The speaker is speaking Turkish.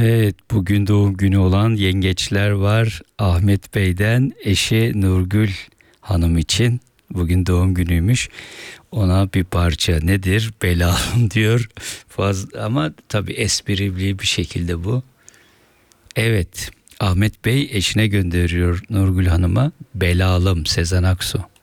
Evet, bugün doğum günü olan yengeçler var. Ahmet Bey'den eşi Nurgül Hanım için bugün doğum günüymüş. Ona bir parça nedir? Belalım diyor. Ama tabii esprili bir şekilde bu. Evet, Ahmet Bey eşine gönderiyor Nurgül Hanım'a Belalım Sezen Aksu.